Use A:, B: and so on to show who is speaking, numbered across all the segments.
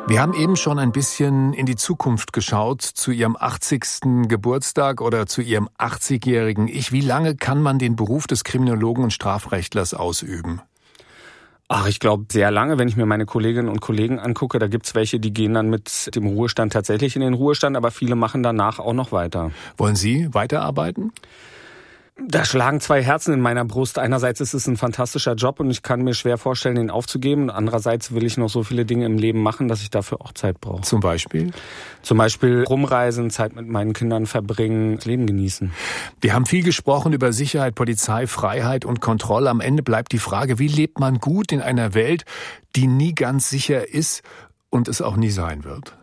A: Wir haben eben schon ein bisschen in die Zukunft geschaut, zu Ihrem 80. Geburtstag oder zu Ihrem 80-jährigen Ich. Wie lange kann man den Beruf des Kriminologen und Strafrechtlers ausüben?
B: Ich glaube sehr lange, wenn ich mir meine Kolleginnen und Kollegen angucke. Da gibt's welche, die gehen dann mit dem Ruhestand tatsächlich in den Ruhestand, aber viele machen danach auch noch weiter.
A: Wollen Sie weiterarbeiten?
B: Da schlagen zwei Herzen in meiner Brust. Einerseits ist es ein fantastischer Job und ich kann mir schwer vorstellen, den aufzugeben. Und andererseits will ich noch so viele Dinge im Leben machen, dass ich dafür auch Zeit brauche.
A: Zum Beispiel?
B: Zum Beispiel rumreisen, Zeit mit meinen Kindern verbringen, das Leben genießen.
A: Wir haben viel gesprochen über Sicherheit, Polizei, Freiheit und Kontrolle. Am Ende bleibt die Frage, wie lebt man gut in einer Welt, die nie ganz sicher ist und es auch nie sein wird?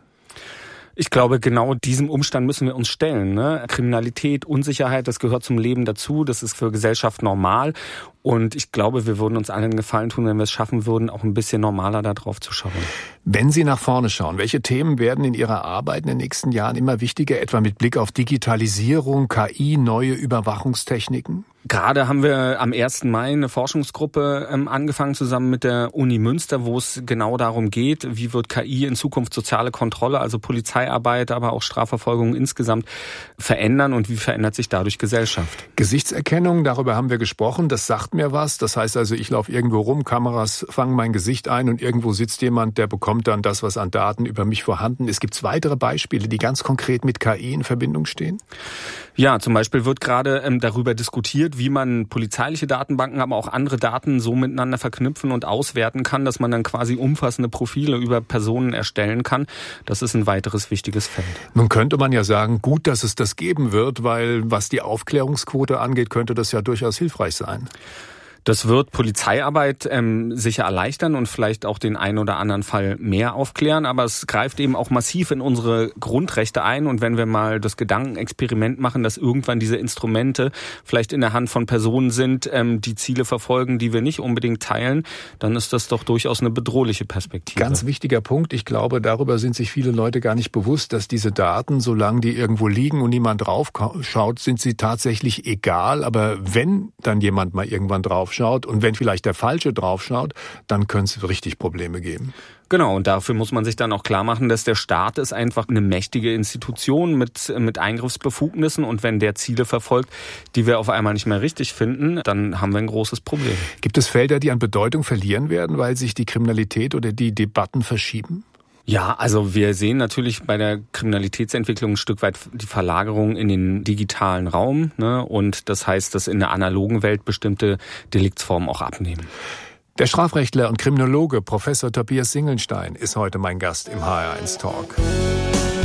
B: Ich glaube, genau diesem Umstand müssen wir uns stellen. Kriminalität, Unsicherheit, das gehört zum Leben dazu. Das ist für Gesellschaft normal. Und ich glaube, wir würden uns allen einen Gefallen tun, wenn wir es schaffen würden, auch ein bisschen normaler da drauf zu schauen.
A: Wenn Sie nach vorne schauen, welche Themen werden in Ihrer Arbeit in den nächsten Jahren immer wichtiger, etwa mit Blick auf Digitalisierung, KI, neue Überwachungstechniken?
B: Gerade haben wir am 1. Mai eine Forschungsgruppe angefangen, zusammen mit der Uni Münster, wo es genau darum geht, wie wird KI in Zukunft soziale Kontrolle, also Polizeiarbeit, aber auch Strafverfolgung insgesamt verändern und wie verändert sich dadurch Gesellschaft?
A: Gesichtserkennung, darüber haben wir gesprochen, das sagt mir was. Das heißt also, ich laufe irgendwo rum, Kameras fangen mein Gesicht ein und irgendwo sitzt jemand, der bekommt dann das, was an Daten über mich vorhanden ist. Gibt es weitere Beispiele, die ganz konkret mit KI in Verbindung stehen?
B: Ja, zum Beispiel wird gerade darüber diskutiert, wie man polizeiliche Datenbanken, aber auch andere Daten so miteinander verknüpfen und auswerten kann, dass man dann quasi umfassende Profile über Personen erstellen kann. Das ist ein weiteres wichtiges Feld.
A: Nun könnte man ja sagen, gut, dass es das geben wird, weil was die Aufklärungsquote angeht, könnte das ja durchaus hilfreich sein.
B: Das wird Polizeiarbeit sicher erleichtern und vielleicht auch den einen oder anderen Fall mehr aufklären, aber es greift eben auch massiv in unsere Grundrechte ein und wenn wir mal das Gedankenexperiment machen, dass irgendwann diese Instrumente vielleicht in der Hand von Personen sind, die Ziele verfolgen, die wir nicht unbedingt teilen, dann ist das doch durchaus eine bedrohliche Perspektive.
A: Ganz wichtiger Punkt, ich glaube, darüber sind sich viele Leute gar nicht bewusst, dass diese Daten, solange die irgendwo liegen und niemand drauf schaut, sind sie tatsächlich egal, aber wenn dann jemand mal irgendwann drauf schaut und wenn vielleicht der Falsche draufschaut, dann können es richtig Probleme geben.
B: Genau, und dafür muss man sich dann auch klar machen, dass der Staat ist einfach eine mächtige Institution mit Eingriffsbefugnissen und wenn der Ziele verfolgt, die wir auf einmal nicht mehr richtig finden, dann haben wir ein großes Problem.
A: Gibt es Felder, die an Bedeutung verlieren werden, weil sich die Kriminalität oder die Debatten verschieben?
B: Ja, also wir sehen natürlich bei der Kriminalitätsentwicklung ein Stück weit die Verlagerung in den digitalen Raum, und das heißt, dass in der analogen Welt bestimmte Deliktsformen auch abnehmen.
A: Der Strafrechtler und Kriminologe Professor Tobias Singelstein ist heute mein Gast im HR1 Talk.